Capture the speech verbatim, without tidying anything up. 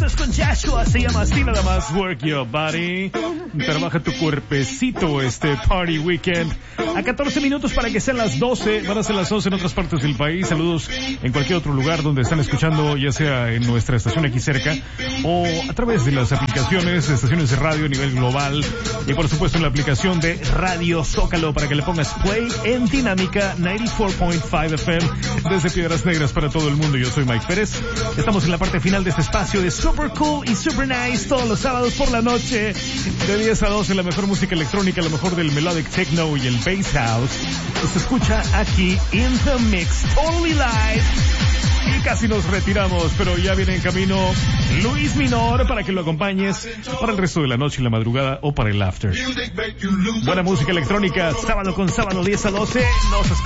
Estás con Joshua, se llama así nada más. Work Your Body. Trabaja tu cuerpecito este Party Weekend. A catorce minutos para que sean las doce. Van a ser las once en otras partes del país. Saludos en cualquier otro lugar donde están escuchando, ya sea en nuestra estación aquí cerca o a través de las aplicaciones, estaciones de radio a nivel global. Y por supuesto en la aplicación de Radio Zócalo para que le pongas play en Dinámica noventa y cuatro punto cinco F M desde Piedras Negras para todo el mundo. Yo soy Mike Pérez. Estamos en la parte final de este espacio de Super Cool y Super Nice todos los sábados por la noche de diez a doce. La mejor música electrónica, la mejor del melodic techno y el bass house se escucha aquí in the mix, only live. Y casi nos retiramos, pero ya viene en camino Luis Minor para que lo acompañes para el resto de la noche y la madrugada o para el after. Buena música electrónica, sábado con sábado, diez a doce. Nos